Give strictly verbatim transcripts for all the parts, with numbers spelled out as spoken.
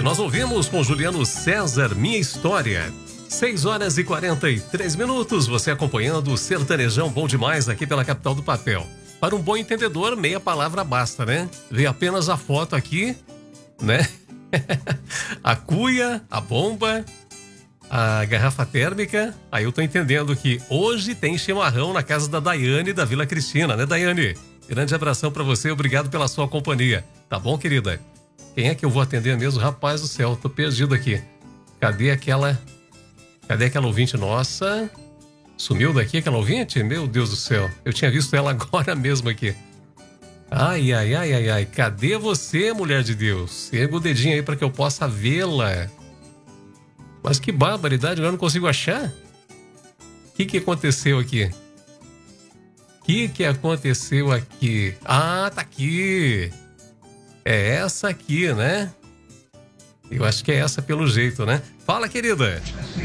nós ouvimos com Juliano César, Minha História. seis horas e quarenta e três minutos, você acompanhando o Sertanejão Bom Demais aqui pela Capital do Papel. Para um bom entendedor, meia palavra basta, né? Vê apenas a foto aqui, né? A cuia, a bomba, a garrafa térmica. Aí eu tô entendendo que hoje tem chimarrão na casa da Daiane da Vila Cristina, né, Daiane? Grande abração pra você, obrigado pela sua companhia. Tá bom, querida? Quem é que eu vou atender mesmo? Rapaz do céu, tô perdido aqui. Cadê aquela... Cadê aquela ouvinte nossa? Sumiu daqui aquela ouvinte? Meu Deus do céu, eu tinha visto ela agora mesmo aqui. Ai, ai, ai, ai, ai. Cadê você, mulher de Deus? Erga o dedinho aí pra que eu possa vê-la. Mas que barbaridade, eu não consigo achar. O que que aconteceu aqui? O que que aconteceu aqui? Ah, tá aqui. É essa aqui, né? Eu acho que é essa pelo jeito, né? Fala, querida.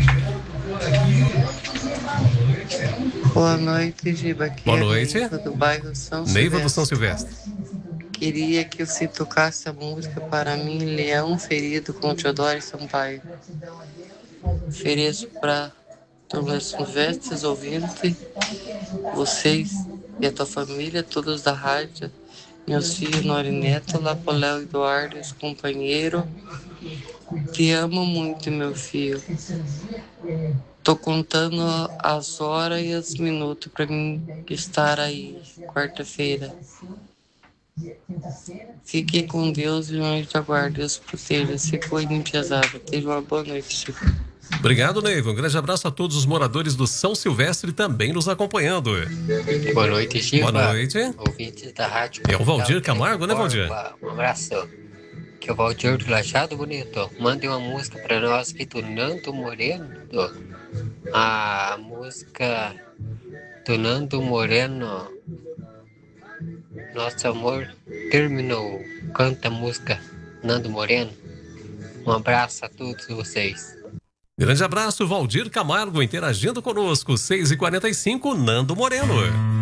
Boa noite, Giba. Aqui Boa é noite. Neiva do bairro São Silvestre. Neiva do São Silvestre. Queria que você tocasse a música para mim, Leão Ferido, com Teodoro Sampaio. Ofereço para todos os silvestres ouvintes, vocês e a tua família, todos da rádio, meus filhos Nori Neto, Lapoléu Eduardo, os companheiros. Te amo muito, meu filho. Tô contando as horas e os minutos para mim estar aí, quarta-feira. Fique com Deus e um anjo da guarda. Deus proteja. Se cuide, pesado. Tenha uma boa noite, Chico. Obrigado, Neiva. Um grande abraço a todos os moradores do São Silvestre também nos acompanhando. Boa noite, Giba. Boa noite. Ouvintes da rádio. É o Valdir Camargo, né, Valdir? Um abraço. Que é o Valdir do Lajado Bonito. Mande uma música para nós aqui do Nando Moreno. A música do Nando Moreno. Nosso amor terminou. Canta a música Nando Moreno. Um abraço a todos vocês. Grande abraço, Valdir Camargo, interagindo conosco. seis e quarenta e cinco, Nando Moreno.